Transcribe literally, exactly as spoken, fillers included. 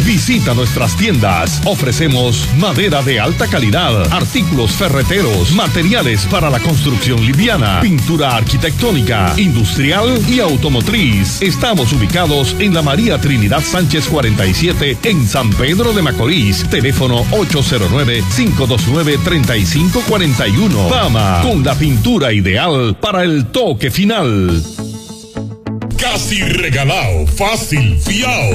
Visita nuestras tiendas. Ofrecemos madera de alta calidad, artículos ferreteros, materiales para la construcción liviana, pintura arquitectónica, industrial y automotriz. Estamos ubicados en la María Trinidad Sánchez cuarenta y siete en San Pedro de Macorís. Teléfono ocho cero nueve, cinco dos nueve, tres cinco cuatro uno. Fama, con la pintura ideal para el toque final. Casi regalado, fácil, fiao.